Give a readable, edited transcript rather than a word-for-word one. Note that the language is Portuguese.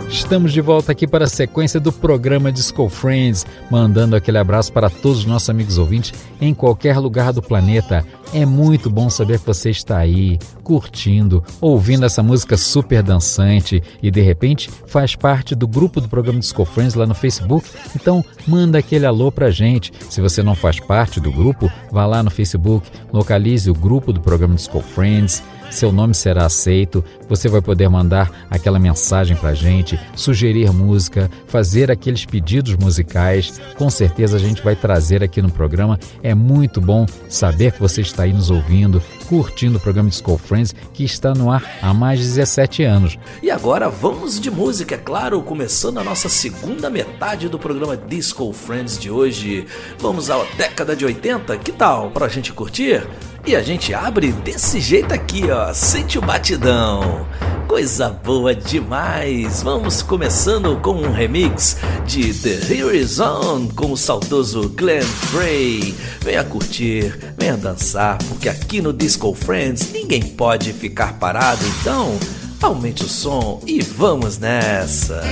Estamos de volta aqui para a sequência do programa Disco Friends, mandando aquele abraço para todos os nossos amigos ouvintes em qualquer lugar do planeta. É muito bom saber que você está aí, curtindo, ouvindo essa música super dançante e de repente faz parte do grupo do programa Disco Friends lá no Facebook. Então manda aquele alô pra gente. Se você não faz parte do grupo, vá lá no Facebook, localize o grupo do programa Disco Friends. Seu nome será aceito, você vai poder mandar aquela mensagem pra gente, sugerir música, fazer aqueles pedidos musicais. Com certeza a gente vai trazer aqui no programa. É muito bom saber que você está aí nos ouvindo, curtindo o programa Disco Friends, que está no ar há mais de 17 anos. E agora vamos de música, é claro, começando a nossa segunda metade do programa Disco Friends de hoje. Vamos à década de 80, que tal pra gente curtir? E a gente abre desse jeito aqui, ó, sente o batidão. Coisa boa demais! Vamos começando com um remix de The Horizon com o saudoso Glenn Frey. Venha curtir, venha dançar, porque aqui no Disco Friends ninguém pode ficar parado. Então, aumente o som e vamos nessa!